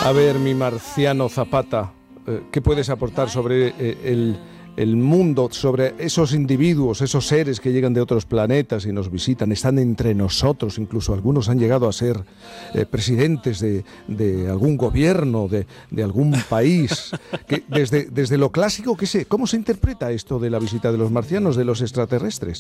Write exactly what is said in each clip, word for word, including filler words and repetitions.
A ver, mi marciano Zapata, eh, ¿qué puedes aportar sobre eh, el, el mundo, sobre esos individuos, esos seres que llegan de otros planetas y nos visitan, están entre nosotros, incluso algunos han llegado a ser eh, presidentes de, de algún gobierno, de, de algún país? Que desde, desde lo clásico, ¿qué sé? ¿Cómo se interpreta esto de la visita de los marcianos, de los extraterrestres?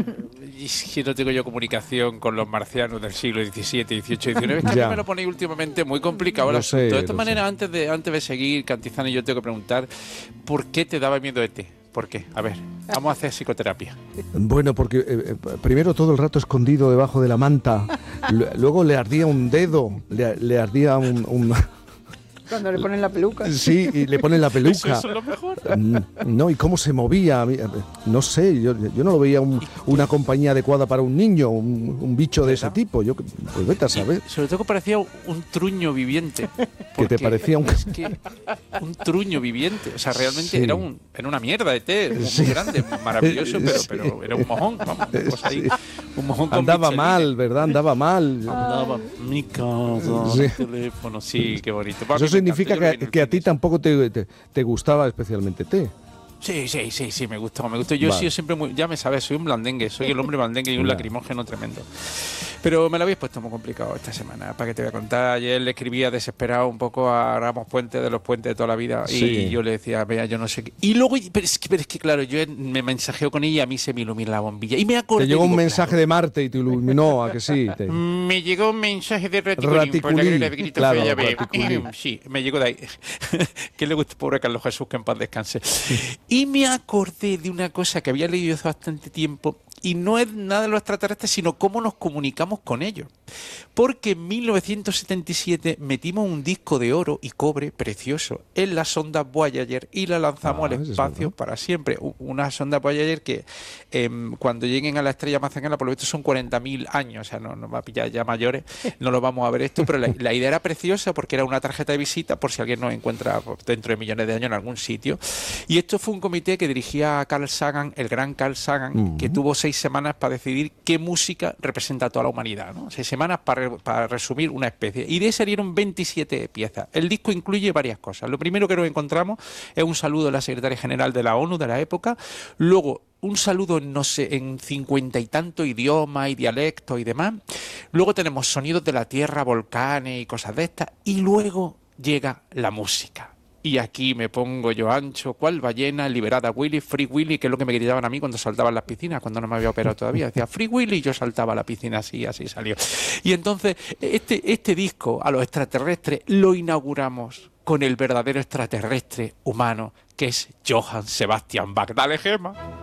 Es que no tengo yo comunicación con los marcianos del siglo diecisiete, dieciocho, diecinueve. Es que a mí me lo ponéis últimamente muy complicado el asunto. De esta manera, antes de, antes de seguir, Cantizano, yo tengo que preguntar, ¿por qué te daba miedo E T? ¿Por qué? A ver, vamos a hacer psicoterapia. Bueno, porque eh, primero todo el rato escondido debajo de la manta, luego le ardía un dedo, le, le ardía un... un... Cuando le ponen la peluca. Sí, y le ponen la peluca. ¿Eso es lo mejor? No, y cómo se movía. No sé, yo, yo no lo veía un, una compañía adecuada para un niño, un, un bicho de ese tipo. Yo, pues vete a saber. Y sobre todo que parecía un truño viviente. ¿Que te parecía un...? Es que un truño viviente. O sea, realmente sí. era, un, era una mierda de té, muy sí. grande, maravilloso, pero, sí. pero era un mojón. Vamos, una cosa ahí, sí. un mojón con Andaba Michelin. mal, ¿verdad? Andaba mal. Andaba mi casa, sí. teléfono, sí, qué bonito. Para Eso significa que, que a ti tampoco te, te, te gustaba especialmente té. Sí, sí, sí, sí, me gustó, me gustó. Yo vale. he sido siempre muy, ya me sabes, soy un blandengue, soy el hombre blandengue y un lacrimógeno tremendo. Pero me lo habéis puesto muy complicado esta semana, ¿para qué te voy a contar? Ayer le escribía desesperado un poco a Ramos Puente, de los puentes de toda la vida, y sí. yo le decía, vea, yo no sé qué. Y luego, pero es que, pero es que claro, yo me mensajeo con ella y a mí se me ilumina la bombilla. Y me acordé. Te llegó digo, un mensaje claro, de Marte y te iluminó, ¿a que sí? Te... Me llegó un mensaje de Raticulín. Raticulín, Por la claro, fea, Raticulín. Sí, me llegó de ahí. Que le gusta, pobre Carlos Jesús, que en paz descanse. Y me acordé de una cosa que había leído hace bastante tiempo, y no es nada de los extraterrestres, sino cómo nos comunicamos con ellos. Porque en mil novecientos setenta y siete metimos un disco de oro y cobre precioso en la sonda Voyager y la lanzamos ah, al espacio para siempre. Una sonda Voyager que eh, cuando lleguen a la estrella más cercana, por lo visto son cuarenta mil años, o sea, no nos va a pillar ya mayores, no lo vamos a ver esto, pero la, la idea era preciosa porque era una tarjeta de visita por si alguien nos encuentra dentro de millones de años en algún sitio. Y esto fue un comité que dirigía a Carl Sagan, el gran Carl Sagan, uh-huh. que tuvo seis semanas para decidir qué música representa a toda la humanidad, ¿no? Seis semanas para, para resumir una especie. Y de ahí salieron veintisiete piezas. El disco incluye varias cosas. Lo primero que nos encontramos es un saludo a la secretaria general de la ONU de la época. Luego, un saludo en, no sé, en cincuenta y tanto idiomas y dialectos y demás. Luego tenemos sonidos de la tierra, volcanes y cosas de estas. Y luego llega la música. Y aquí me pongo yo ancho, ¿cuál ballena liberada Willy? Free Willy, que es lo que me gritaban a mí cuando saltaba en las piscinas, cuando no me había operado todavía. Decía Free Willy y yo saltaba a la piscina así, así salió. Y entonces, este, este disco a los extraterrestres lo inauguramos con el verdadero extraterrestre humano, que es Johann Sebastian Bach. Dale, Gemma.